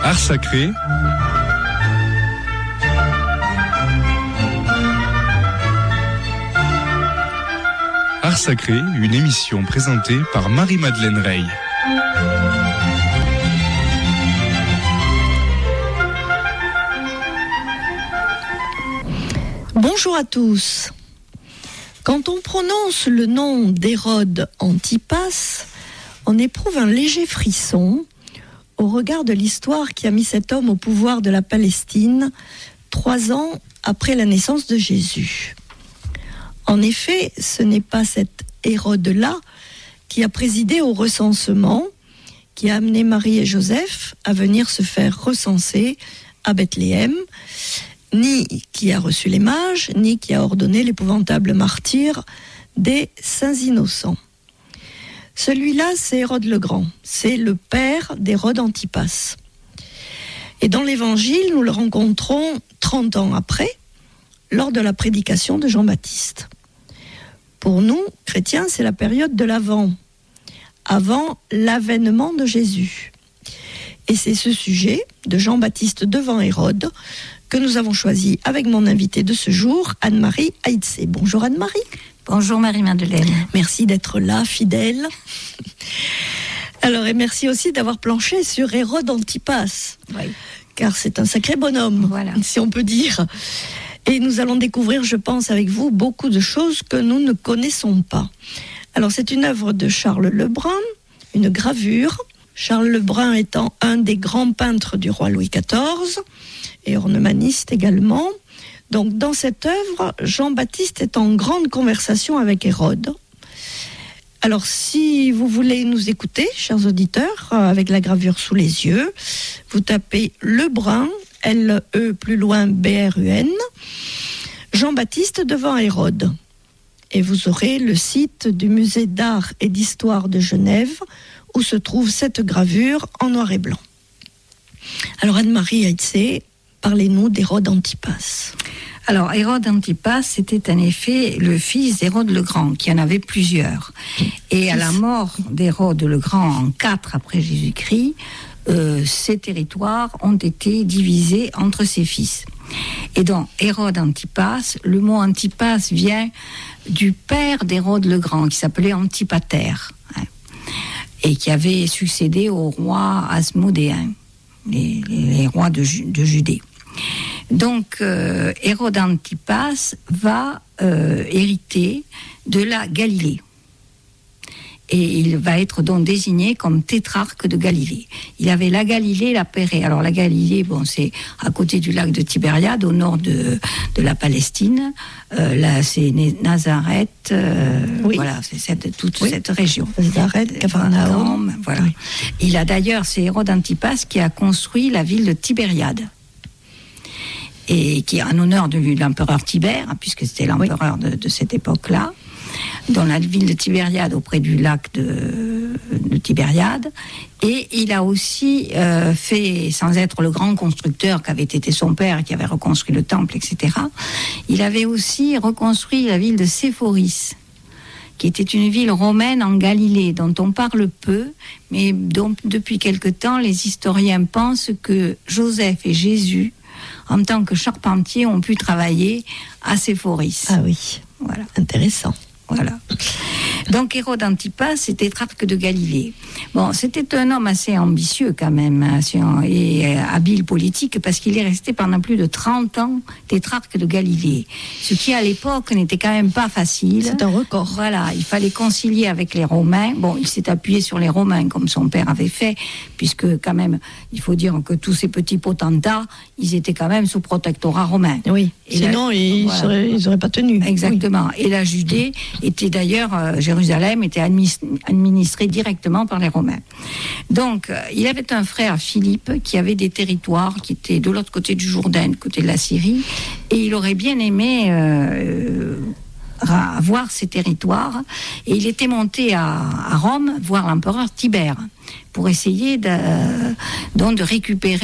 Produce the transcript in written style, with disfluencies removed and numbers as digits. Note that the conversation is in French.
Art sacré. Art sacré, une émission présentée par Marie-Madeleine Rey. Bonjour à tous. Quand on prononce le nom d'Hérode Antipas, on éprouve un léger frisson au regard de l'histoire qui a mis cet homme au pouvoir de la Palestine 3 ans après la naissance de Jésus. En effet, ce n'est pas cet Hérode-là qui a présidé au recensement, qui a amené Marie et Joseph à venir se faire recenser à Bethléem, ni qui a reçu les mages, ni qui a ordonné l'épouvantable martyre des saints innocents. Celui-là, c'est Hérode le Grand, c'est le père d'Hérode Antipas. Et dans l'Évangile, nous le rencontrons 30 ans après, lors de la prédication de Jean-Baptiste. Pour nous, chrétiens, c'est la période de l'Avent, avant l'avènement de Jésus. Et c'est ce sujet de Jean-Baptiste devant Hérode que nous avons choisi avec mon invitée de ce jour, Anne-Marie Aïtsé. Bonjour Anne-Marie. Bonjour Marie-Madeleine. Merci d'être là, fidèle. Alors, et merci aussi d'avoir planché sur Hérode Antipas. Oui. Car c'est un sacré bonhomme, voilà, si on peut dire. Et nous allons découvrir, je pense, avec vous, beaucoup de choses que nous ne connaissons pas. Alors, c'est une œuvre de Charles Le Brun, une gravure. Charles Le Brun étant un des grands peintres du roi Louis XIV, et ornemaniste également. Donc, dans cette œuvre, Jean-Baptiste est en grande conversation avec Hérode. Alors, si vous voulez nous écouter, chers auditeurs, avec la gravure sous les yeux, vous tapez Le Brun, L-E plus loin B-R-U-N, Jean-Baptiste devant Hérode. Et vous aurez le site du Musée d'art et d'histoire de Genève, où se trouve cette gravure en noir et blanc. Alors, Anne-Marie Aïtsé, parlez-nous d'Hérode Antipas. Alors, Hérode Antipas, c'était en effet le fils d'Hérode le Grand, qui en avait plusieurs. Et à la mort d'Hérode le Grand en 4 après Jésus-Christ, ces territoires ont été divisés entre ses fils. Et donc, Hérode Antipas, le mot Antipas vient du père d'Hérode le Grand, qui s'appelait Antipater, et qui avait succédé au roi Asmodéen, les rois de Judée. Donc, Hérode Antipas va hériter de la Galilée. Et il va être donc désigné comme tétrarque de Galilée. Il avait la Galilée et la Pérée. Alors la Galilée, bon, c'est à côté du lac de Tibériade, au nord de la Palestine. Là, c'est Nazareth. Oui. Voilà, c'est toute cette région. Nazareth, Capharnaüm. Voilà. Oui. Il a d'ailleurs, c'est Hérode Antipas qui a construit la ville de Tibériade. Et qui est en honneur de l'empereur Tibère, puisque c'était l'empereur de cette époque-là, dans la ville de Tibériade, auprès du lac de Tibériade. Et il a aussi fait, sans être le grand constructeur qu'avait été son père, qui avait reconstruit le temple, etc., il avait aussi reconstruit la ville de Séphoris, qui était une ville romaine en Galilée, dont on parle peu, mais dont depuis quelque temps, les historiens pensent que Joseph et Jésus, en tant que charpentiers, ont pu travailler à Séphoris. Ah oui, voilà, intéressant. Voilà. Donc Hérode Antipas, c'était tétrarque de Galilée. Bon, c'était un homme assez ambitieux quand même, et habile politique, parce qu'il est resté pendant plus de 30 ans tétrarque de Galilée. Ce qui, à l'époque, n'était quand même pas facile. C'est un record. Voilà, il fallait concilier avec les Romains. Bon, il s'est appuyé sur les Romains, comme son père avait fait, puisque quand même, il faut dire que tous ces petits potentats, ils étaient quand même sous protectorat romain. Oui, et sinon, ils n'auraient pas tenu. Exactement. Oui. Et la Judée était d'ailleurs, Jérusalem était administrée directement par les Romains. Donc, il avait un frère, Philippe, qui avait des territoires qui étaient de l'autre côté du Jourdain, du côté de la Syrie, et il aurait bien aimé voir ces territoires, et il était monté à Rome voir l'empereur Tibère pour essayer de récupérer